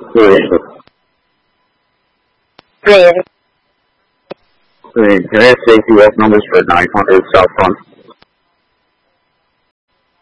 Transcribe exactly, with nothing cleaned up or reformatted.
Three. Three. Three. Can I have safety ref numbers for nine hundred South Front?